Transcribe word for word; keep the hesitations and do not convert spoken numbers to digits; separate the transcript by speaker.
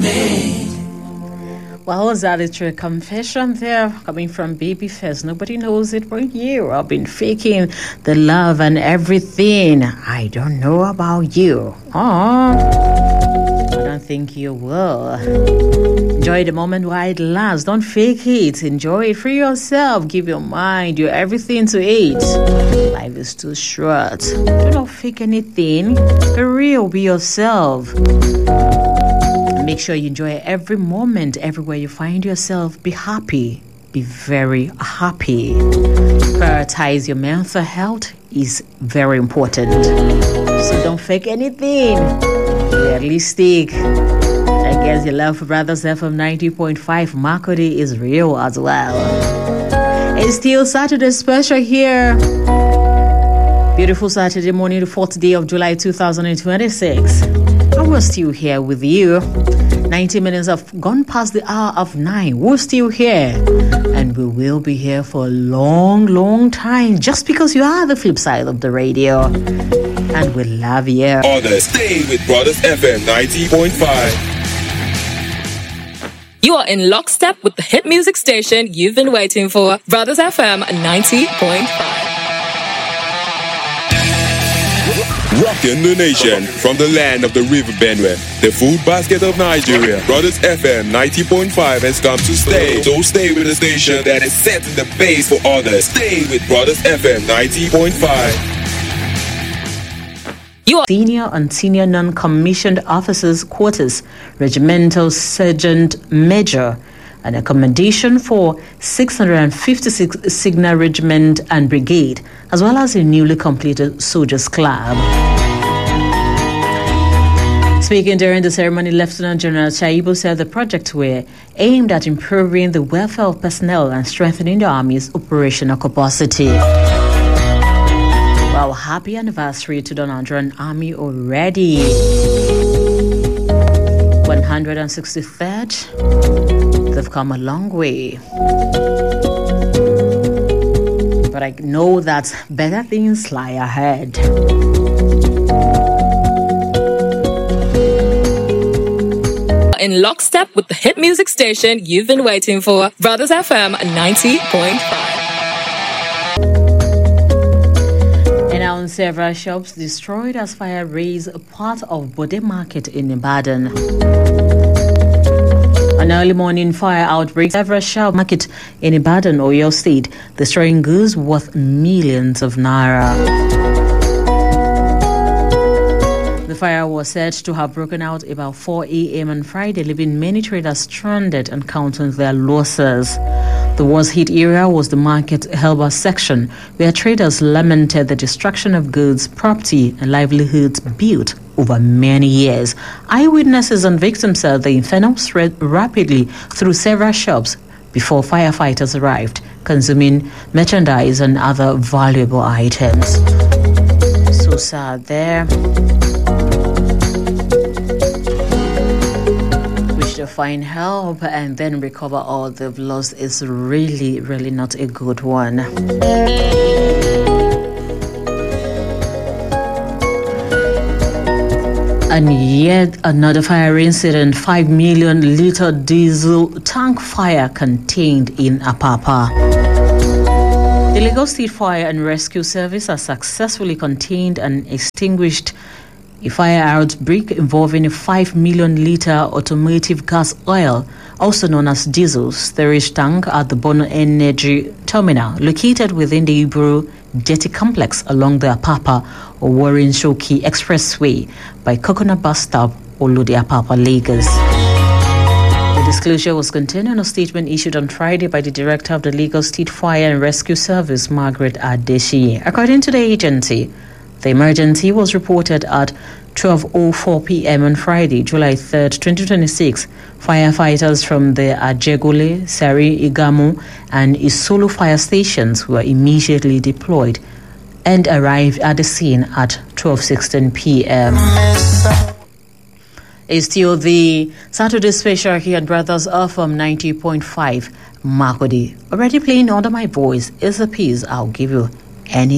Speaker 1: Well, was that a true confession there coming from Babyface? Nobody knows it but you. I've been faking the love and everything. I don't know about you. Oh, I don't think you will. Enjoy the moment while it lasts. Don't fake it. Enjoy it for yourself. Give your mind, your everything to it. Life is too short. Do not fake anything. Be real. Be yourself. Make sure you enjoy every moment, everywhere you find yourself. Be happy. Be very happy. Prioritize your mental health is very important. So don't fake anything. Realistic. I guess your love for Brothers F M ninety point five Makurdi is real as well. It's still Saturday special here. Beautiful Saturday morning, the fourth day of July two thousand twenty-six. And we're still here with you. ninety minutes have gone past the hour of nine. We're still here. And we will be here for a long, long time. Just because you are the flip side of the radio. And we love you.
Speaker 2: Others stay with Brothers F M ninety point five.
Speaker 3: You are in lockstep with the hit music station you've been waiting for. Brothers F M ninety point five.
Speaker 2: Rocking the nation from the land of the River Benue, the food basket of Nigeria. Brothers F M ninety point five has come to stay. So stay with the station that is setting the pace for others. Stay with Brothers F M ninety point five.
Speaker 1: You are Senior and Senior Non-Commissioned Officers Quarters, Regimental Sergeant Major, an accommodation for six hundred fifty-six Signal Regiment and Brigade, as well as a newly completed Soldiers Club. Speaking during the ceremony, Lieutenant General Chaibo said the project were aimed at improving the welfare of personnel and strengthening the Army's operational capacity. Well, happy anniversary to the Nigerian Army already. one hundred sixty-third. They've come a long way. But I know that better things lie ahead.
Speaker 3: In lockstep with the hit music station you've been waiting for. Brothers F M ninety point five.
Speaker 1: And now several shops destroyed as fire razed a part of Bode Market in Ibadan. An early morning fire outbreak several shop market in Ibadan, Oyo State, destroying goods worth millions of naira. The fire was said to have broken out about four a.m. on Friday, leaving many traders stranded and counting their losses. The worst hit area was the market Helba section, where traders lamented the destruction of goods, property, and livelihoods built over many years. Eyewitnesses and victims said the inferno spread rapidly through several shops before firefighters arrived, consuming merchandise and other valuable items. So sad there. To find help and then recover all they've lost is really, really not a good one. And yet another fire incident, five million liter diesel tank fire contained in Apapa. The Lagos State Fire and Rescue Service has successfully contained and extinguished a fire outbreak involving a five million liter automotive gas oil, also known as diesel, storage tank at the Bono Energy Terminal, located within the Iburu Jetty Complex along the Apapa or Warren Shoki Expressway by Coconut Bus Stop, Olode Apapa, Lagos. The disclosure was contained in a statement issued on Friday by the Director of the Lagos State Fire and Rescue Service, Margaret Adeshi. According to the agency, the emergency was reported at twelve oh four p.m. on Friday, July third, twenty twenty-six. Firefighters from the Ajegule, Sari, Igamu, and Isolo fire stations were immediately deployed and arrived at the scene at twelve sixteen p.m. It's still the Saturday special here at Brothers F M ninety point five Makurdi. Already playing under my voice is a piece I'll give you any